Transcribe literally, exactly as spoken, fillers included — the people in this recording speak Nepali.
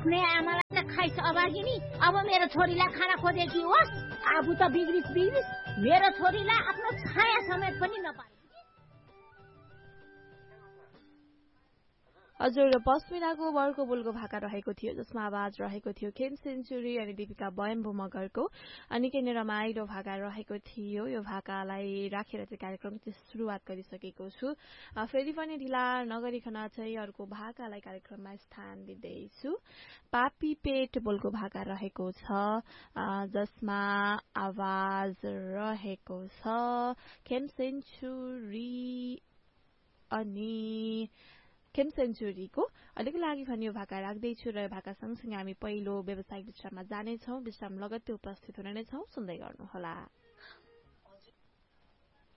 आफ्नै आमालाई त खाइस अभागिनी, अब मेरो छोरीलाई खाना खोजेकी होस्। आफू त बिग्रिस बिग्रिस, मेरो छोरीलाई आफ्नो छाया समेत पनि नपाए। हजुर, पश्मिनाको बर्को बोलको भाका रहेको थियो, जसमा आवाज रहेको थियो खेम सेन्चुरी अनि दीपिका बयम्बु मगरको। अनि निकै नै रमाइलो भाका रहेको थियो। यो भाकालाई राखेर चाहिँ कार्यक्रम चाहिँ सुरुवात गरिसकेको छु। फेरि पनि ढिला नगरिकन चाहिँ अर्को भाकालाई कार्यक्रममा स्थान दिँदैछु। पापी पेट बोलको भाका रहेको छ, जसमा आवाज रहेको छ खेम सेन्चुरी अनि खेम सेन्चुरीको। अलिकति लागि भने यो भाका राख्दैछु र यो भाका सँगसँगै हामी पहिलो व्यावसायिक विश्राममा जानेछौँ। विश्राम लगत्तै उपस्थित हुने नै छौँ, सुन्दै गर्नुहोला।